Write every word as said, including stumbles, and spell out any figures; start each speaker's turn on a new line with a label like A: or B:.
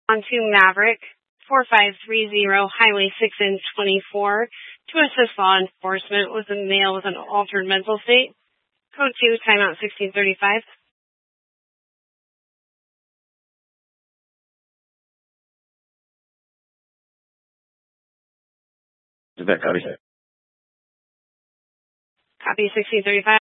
A: onto Maverick four five three zero, Highway six N twenty-four, to assist law enforcement with a male with an altered mental state. Code two, timeout sixteen thirty-five.
B: Is that copy?
A: Copy sixteen thirty-five.